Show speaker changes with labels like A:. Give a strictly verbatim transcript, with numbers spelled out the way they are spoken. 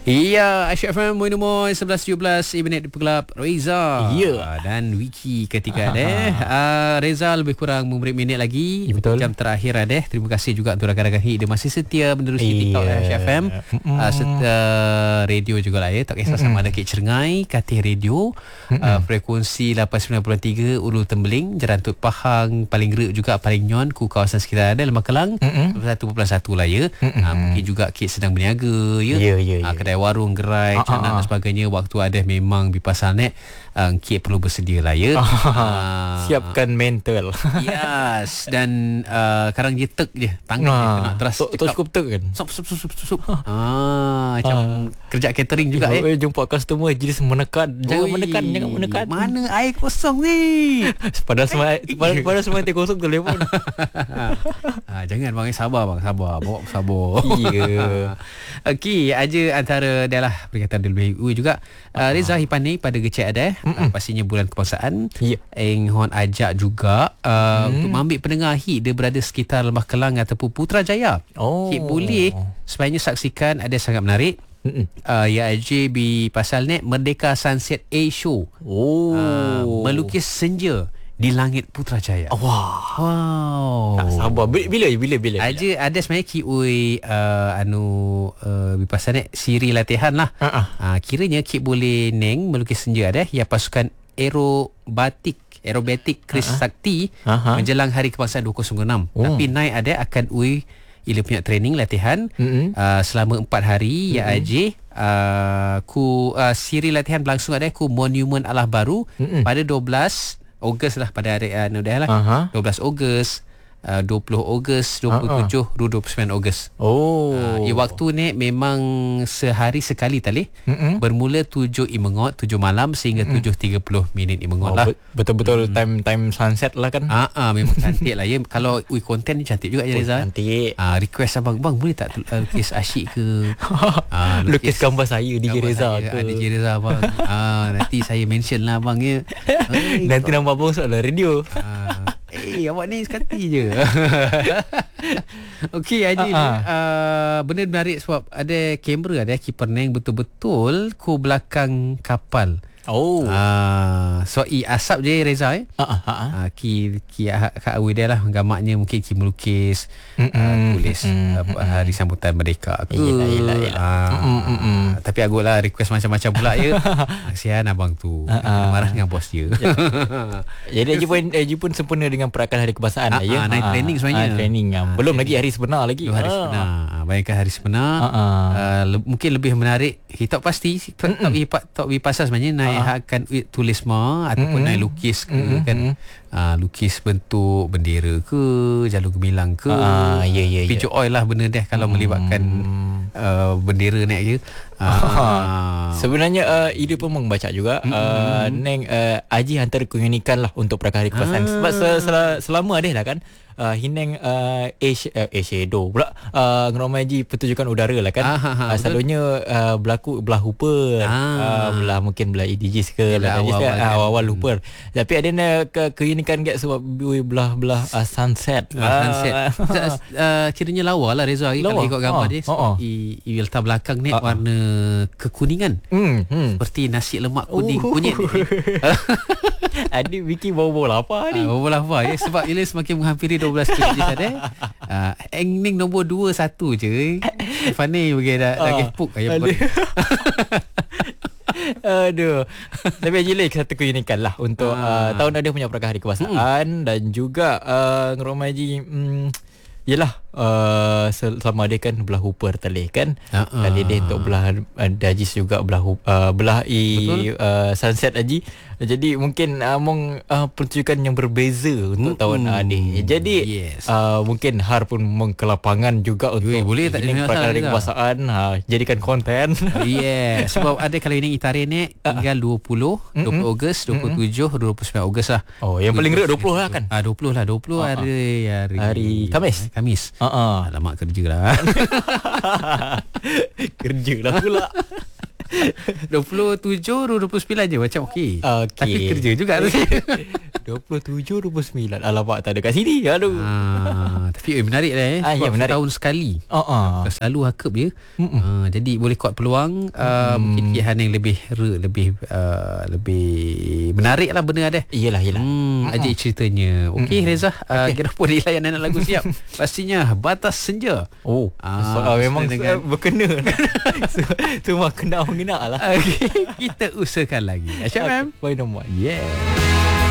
A: Iya, Aisyah F M Moin Moin sebelas tujuh belas minit di Pegelap Reza.
B: Ya.
A: Dan Wiki ketika ada. Uh, Reza lebih kurang memberi minit lagi.
B: Ya, betul.
A: Jam terakhir ada. Terima kasih juga untuk rakan-rakan Hik. Dia masih setia menerusi
B: Iya.
A: TikTok Aisyah F M. Uh, serta radio juga lah ya. Tak kisah sama ada Kek Cerengai, Katih Radio, uh, frekuensi lapan sembilan tiga Ulu Tembeling, Jerantut Pahang, paling gerak juga paling nyon ku kawasan sekitar ada Lemah Kelang satu perpuluhan satu lah ya. Uh, mungkin juga Kek sedang berniaga ya.
B: Ya, ya, ya.
A: Uh, kedai warung, gerai,
B: Ah,
A: canak
B: ah,
A: dan sebagainya. Waktu ada memang bipasal net, uh, Kek perlu bersedia lah ya. uh,
B: Siapkan mental.
A: Yes. Dan uh, karang je tek je tangan je nak teras
B: Tak tak cukup tek kan.
A: sup sup sup sup sup. Ah, macam kerja catering juga
B: eh.
A: eh.
B: Jumpa customer jenis menekan. Jangan
A: Oi,
B: menekan, jangan menekan.
A: Mana air kosong ni?
B: Padahal semua padahal, padahal semua teh kosong telefon.
A: ah, jangan bang, sabar bang, sabar. Bawa sabar.
B: Ya.
A: Okey, aja antara dia lah perkataan D W U juga. Uh, Reza Hipani pada Gecek ada uh, pastinya bulan kebangsaan.
B: Ya.
A: Eng Hon ajak juga uh,
B: Hmm.
A: untuk mengambil pendengar Hik dia berada sekitar Lembah Kelang ataupun Putrajaya.
B: Oh.
A: Hik boleh sebenarnya saksikan, ada sangat menarik.
B: Mm-mm.
A: Uh, ya J B pasal net Merdeka Sunset A Show.
B: Oh.
A: Uh, melukis senja di langit Putrajaya.
B: Wah.
A: Wow.
B: Tak sabar. Bila bila bila bila.
A: Aja ada sebenarnya Ki Ui uh, anu uh, pasal net siri latihan lah.
B: Uh-uh.
A: Uh, kiranya Ki boleh neng melukis senja ada ya pasukan aerobatik aerobatik Kris uh-huh. Sakti
B: uh-huh.
A: menjelang hari kebangsaan dua ribu enam.
B: Oh.
A: Tapi naik ada akan Ui ia punya training latihan
B: Mm-hmm.
A: uh, selama empat hari.
B: Mm-hmm.
A: Ya Aj uh, ku uh, siri latihan berlangsung ada ku Monumen Allah Baru
B: Mm-hmm.
A: pada dua belas Ogos lah, pada hari uh, dah lah.
B: Uh-huh.
A: dua belas Ogos, uh, dua puluh Ogos, dua puluh tujuh, uh-huh. dua puluh sembilan Ogos.
B: Oh.
A: Uh, ya, waktu ni memang sehari sekali tali.
B: Mm-mm.
A: Bermula tujuh Imengot, tujuh malam sehingga tujuh tiga puluh minit Imengot
B: Oh,
A: lah.
B: be- betul-betul mm. time time sunset lah kan.
A: Ah, ah memang cantik lah ya. Kalau ui konten ni cantik juga ya Reza.
B: Cantik.
A: Ah, request abang, bang boleh tak uh, lukis asyik ke? ah,
B: Lukis gambar saya D J Reza
A: saya,
B: ke.
A: ah, D J Reza abang. ah, nanti saya mention lah abang ya. Oi,
B: Nanti nama abang soal radio.
A: Ah, eh awak ni sekati je. Okey Haji,
B: uh-uh.
A: uh, benda menarik sebab ada kamera ada kiper neng betul-betul ku belakang kapal.
B: Oh.
A: Ah, so i asap je Reza eh.
B: Ha ah.
A: Ah, ki ki Kak Awi dia lah gambarnya mungkin ki melukis, uh, tulis uh, hari sambutan merdeka ke.
B: Yelah, yelah, yelah.
A: Ah,
B: Mm-mm.
A: tapi agaklah request macam-macam pula ya. Kasihan abang tu.
B: Uh-uh.
A: Marah dengan bos dia.
B: Jadi Haji pun Haji pun sempurna dengan perakan hari kebangsaan
A: Ah,
B: lah ya.
A: ah, naik training sebenarnya.
B: Ah, training. Ah.
A: Ah,
B: Belum
A: training.
B: lagi hari sebenar lagi.
A: Dua hari
B: Ah.
A: sebenar. Ah, bayangkan hari sebenar.
B: Ah, ah.
A: Uh, le- mungkin lebih menarik. Kita pasti tak tak pasal sebenarnya naik
B: Ah.
A: akan tulis ma ataupun
B: Mm-mm.
A: naik lukis ke
B: Mm-mm.
A: kan. Uh, lukis bentuk bendera ke, jalur gemilang ke.
B: Ah, ya, ya, ya.
A: Pijuk oil lah benda dia kalau melibatkan uh, bendera naik je. Uh,
B: Sebenarnya uh, ide pun membaca juga. Mm-hmm. uh, Neng uh, Haji antara keunikan lah untuk perakan hari kebangsaan.
A: Ah.
B: Sebab se- sel- selama ada lah kan. Uh, Hineng uh, Ash, uh, Shadow pula uh, Ngeramai Haji pertunjukan udara lah kan.
A: Ah, ha, ha,
B: uh, Selalunya uh, berlaku belah Hooper,
A: Ah.
B: uh, belah mungkin belah E D Js ke,
A: Yalah,
B: belah D Js ke,
A: awal-awal
B: uh,
A: kan.
B: awal-awal Hooper. Tapi ada ni ke, keunikan kat sebab belah-belah uh, sunset.
A: Uh, sunset. uh, uh, kiranya lawa lah Reza
B: Lawa.
A: kalau ikut gambar
B: Ah,
A: dia.
B: ah, ah.
A: I, i letak belakang ni
B: Ah, ah.
A: warna kekuningan.
B: Hmm, hmm.
A: Seperti nasi lemak kuning
B: Oh.
A: kunyit.
B: Adik bikin bau-bau lapar ni.
A: Ah, bola apa ya sebab bila semakin menghampiri dua belas kejap ada. Ah, ending nombor dua satu je. Fani bagi dah dah
B: Ah.
A: gepuk ayam.
B: Aduh. Aduh. Tapi Haji Lek satu keunikan lah untuk
A: Ah.
B: uh, tahun ada punya perakan hari kebangsaan. Dan juga uh, Ngeramai Haji mm, yelah uh, selama dia kan belah Hooper tali kan.
A: Ah, ah.
B: Kali dia untuk belah uh, Dajis juga belah uh, belah i uh, Sunset Haji. Jadi mungkin uh, mong uh, pertunjukan yang berbeza untuk
A: Mm-mm.
B: tahun Adi. Jadi
A: Yes.
B: uh, mungkin Har pun mengkelapangan juga untuk
A: Ui, boleh tak
B: ini
A: ada
B: perakan
A: masalah
B: hari
A: juga.
B: kebangsaan. Ha, jadikan konten.
A: Yeah, sebab ada kalau ini Itare ni tinggal dua puluh, dua puluh Ogos, dua puluh tujuh, dua puluh sembilan Ogos lah.
B: Oh, yang paling gerak dua puluh lah kan?
A: Ah, dua puluh lah, dua puluh
B: Ah, ah.
A: hari hari
B: Hari Khamis.
A: Khamis.
B: Ha ah.
A: Alamak kerja lah.
B: Kerja lah pula.
A: dua puluh tujuh, dua puluh sembilan je macam okey.
B: Okey.
A: Tapi kerja juga tu.
B: dua puluh tujuh, dua puluh sembilan. Alamak, tak ada kat sini. Aduh.
A: Ah, tapi eh, menarik lah eh.
B: Ah, ya, menarik.
A: Tahun sekali.
B: Uh-uh.
A: Selalu hakep je. Ah, jadi boleh kuat peluang uh, mungkin pilihan yang lebih lebih uh, lebih menarik lah benda ada.
B: Iyalah, iyalah.
A: Hmm,
B: Uh-uh.
A: ajak ceritanya. Okey
B: Mm-mm.
A: Reza, uh,
B: Okey.
A: kira pun di layanan nak lagu siap. Pastinya Batas Senja.
B: Oh,
A: Ah,
B: so, uh, memang
A: dengan-
B: uh, berkena. so, Cuma kena mengena lah.
A: Okay, kita usahakan lagi. Asyik, ma'am.
B: Why no more?
A: Yeah.